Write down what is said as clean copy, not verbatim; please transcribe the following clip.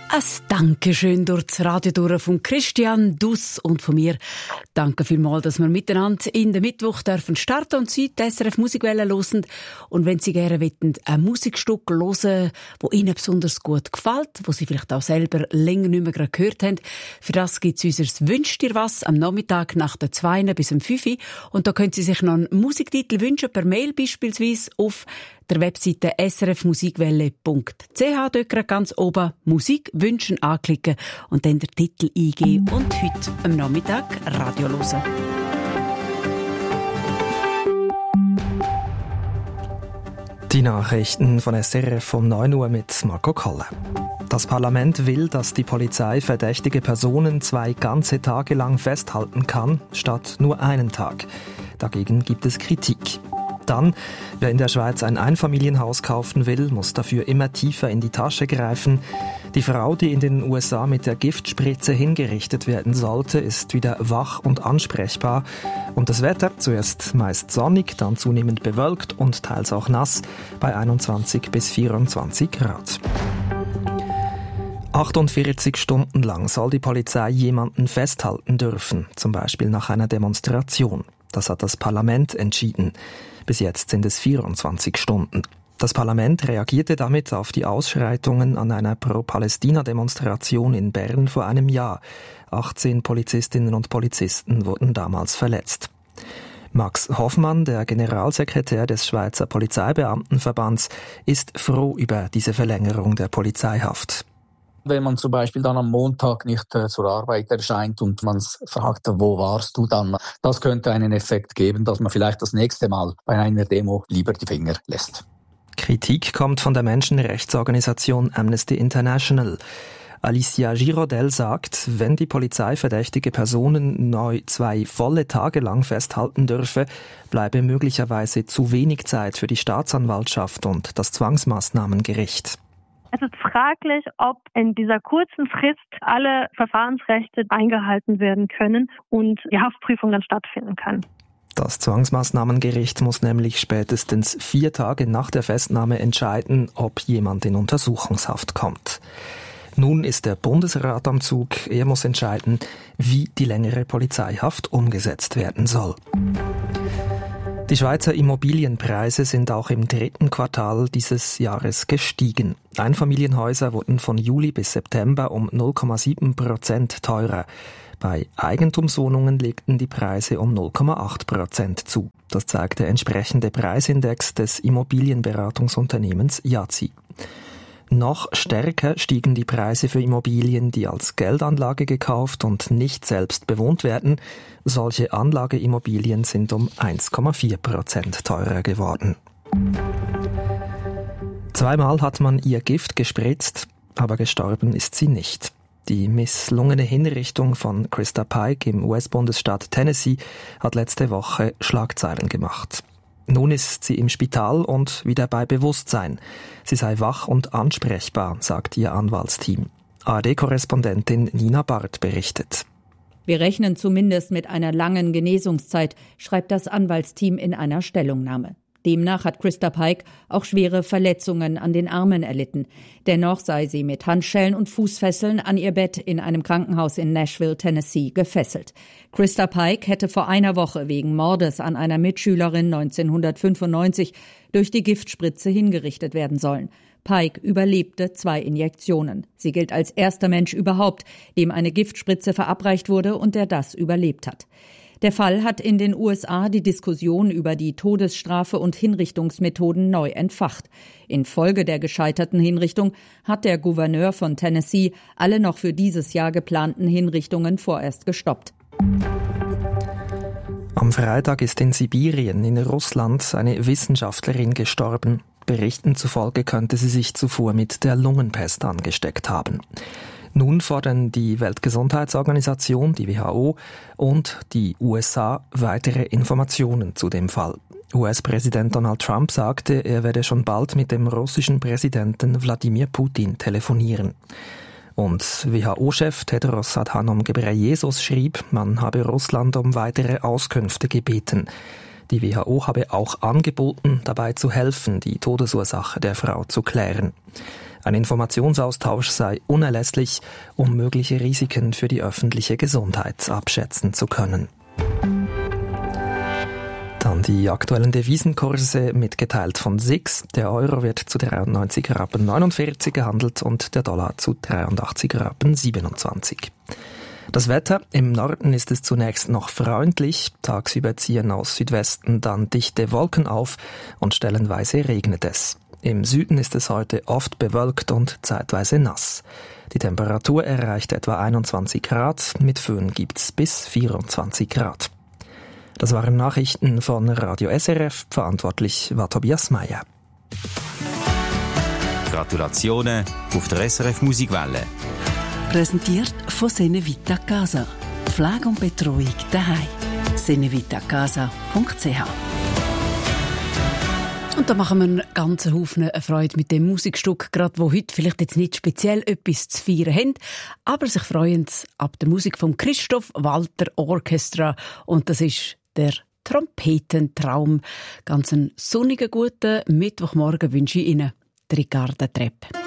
Ein Dankeschön durch das Radio durch von Christian Duss und von mir. Danke vielmals, dass wir miteinander in den Mittwoch dürfen starten und Sie die SRF Musikwelle hören. Und wenn Sie gerne wollen, ein Musikstück hören, das Ihnen besonders gut gefällt, wo Sie vielleicht auch selber länger nicht mehr gehört haben, für das gibt es unser «Wünsch dir was» am Nachmittag nach der 2 bis um 5 Uhr. Und da können Sie sich noch einen Musiktitel wünschen, per Mail beispielsweise auf der Webseite srfmusikwelle.ch. Dort ganz oben «Musik wünschen» anklicken und dann den Titel eingeben und heute am Nachmittag Radio hören. Die Nachrichten von SRF um 9 Uhr mit Marco Kolle. Das Parlament will, dass die Polizei verdächtige Personen 2 ganze Tage lang festhalten kann, statt nur einen Tag. Dagegen gibt es Kritik. Dann, wer in der Schweiz ein Einfamilienhaus kaufen will, muss dafür immer tiefer in die Tasche greifen. Die Frau, die in den USA mit der Giftspritze hingerichtet werden sollte, ist wieder wach und ansprechbar. Und das Wetter, zuerst meist sonnig, dann zunehmend bewölkt und teils auch nass, bei 21 bis 24 Grad. 48 Stunden lang soll die Polizei jemanden festhalten dürfen, zum Beispiel nach einer Demonstration. Das hat das Parlament entschieden. Bis jetzt sind es 24 Stunden. Das Parlament reagierte damit auf die Ausschreitungen an einer Pro-Palästina-Demonstration in Bern vor einem Jahr. 18 Polizistinnen und Polizisten wurden damals verletzt. Max Hoffmann, der Generalsekretär des Schweizer Polizeibeamtenverbands, ist froh über diese Verlängerung der Polizeihaft. Wenn man zum Beispiel dann am Montag nicht zur Arbeit erscheint und man fragt, wo warst du dann? Das könnte einen Effekt geben, dass man vielleicht das nächste Mal bei einer Demo lieber die Finger lässt. Kritik kommt von der Menschenrechtsorganisation Amnesty International. Alicia Girodel sagt, wenn die Polizei verdächtige Personen neu 2 volle Tage lang festhalten dürfe, bleibe möglicherweise zu wenig Zeit für die Staatsanwaltschaft und das Zwangsmaßnahmengericht. Es ist fraglich, ob in dieser kurzen Frist alle Verfahrensrechte eingehalten werden können und die Haftprüfung dann stattfinden kann. Das Zwangsmaßnahmengericht muss nämlich spätestens 4 Tage nach der Festnahme entscheiden, ob jemand in Untersuchungshaft kommt. Nun ist der Bundesrat am Zug. Er muss entscheiden, wie die längere Polizeihaft umgesetzt werden soll. Die Schweizer Immobilienpreise sind auch im 3. Quartal dieses Jahres gestiegen. Einfamilienhäuser wurden von Juli bis September um 0,7% teurer. Bei Eigentumswohnungen legten die Preise um 0,8% zu. Das zeigt der entsprechende Preisindex des Immobilienberatungsunternehmens Yazi. Noch stärker stiegen die Preise für Immobilien, die als Geldanlage gekauft und nicht selbst bewohnt werden. Solche Anlageimmobilien sind um 1,4% teurer geworden. 2-mal hat man ihr Gift gespritzt, aber gestorben ist sie nicht. Die misslungene Hinrichtung von Krista Pike im US-Bundesstaat Tennessee hat letzte Woche Schlagzeilen gemacht. Nun ist sie im Spital und wieder bei Bewusstsein. Sie sei wach und ansprechbar, sagt ihr Anwaltsteam. ARD-Korrespondentin Nina Barth berichtet. Wir rechnen zumindest mit einer langen Genesungszeit, schreibt das Anwaltsteam in einer Stellungnahme. Demnach hat Krista Pike auch schwere Verletzungen an den Armen erlitten. Dennoch sei sie mit Handschellen und Fußfesseln an ihr Bett in einem Krankenhaus in Nashville, Tennessee, gefesselt. Krista Pike hätte vor einer Woche wegen Mordes an einer Mitschülerin 1995 durch die Giftspritze hingerichtet werden sollen. Pike überlebte 2 Injektionen. Sie gilt als erster Mensch überhaupt, dem eine Giftspritze verabreicht wurde und der das überlebt hat. Der Fall hat in den USA die Diskussion über die Todesstrafe und Hinrichtungsmethoden neu entfacht. Infolge der gescheiterten Hinrichtung hat der Gouverneur von Tennessee alle noch für dieses Jahr geplanten Hinrichtungen vorerst gestoppt. Am Freitag ist in Sibirien in Russland eine Wissenschaftlerin gestorben. Berichten zufolge könnte sie sich zuvor mit der Lungenpest angesteckt haben. Nun fordern die Weltgesundheitsorganisation, die WHO und die USA weitere Informationen zu dem Fall. US-Präsident Donald Trump sagte, er werde schon bald mit dem russischen Präsidenten Wladimir Putin telefonieren. Und WHO-Chef Tedros Adhanom Ghebreyesus schrieb, man habe Russland um weitere Auskünfte gebeten. Die WHO habe auch angeboten, dabei zu helfen, die Todesursache der Frau zu klären. Ein Informationsaustausch sei unerlässlich, um mögliche Risiken für die öffentliche Gesundheit abschätzen zu können. Dann die aktuellen Devisenkurse mitgeteilt von SIX. Der Euro wird zu 93,49 Rappen gehandelt und der Dollar zu 83,27 Rappen. Das Wetter: Im Norden ist es zunächst noch freundlich. Tagsüber ziehen aus Südwesten dann dichte Wolken auf und stellenweise regnet es. Im Süden ist es heute oft bewölkt und zeitweise nass. Die Temperatur erreicht etwa 21 Grad, mit Föhn gibt's bis 24 Grad. Das waren Nachrichten von Radio SRF. Verantwortlich war Tobias Meyer. Gratulationen auf der SRF Musikwelle. Präsentiert von Senevita Casa. Pflege und Betreuung daheim. senevitacasa.ch. Und da machen wir einen ganzen Haufen Freude mit dem Musikstück, gerade wo heute vielleicht jetzt nicht speziell etwas zu feiern haben, aber sich freuen ab der Musik vom Christoph Walter Orchestra. Und das ist der Trompetentraum. Ganz einen sonnigen, guten Mittwochmorgen wünsche ich Ihnen, Ricarda Trepp.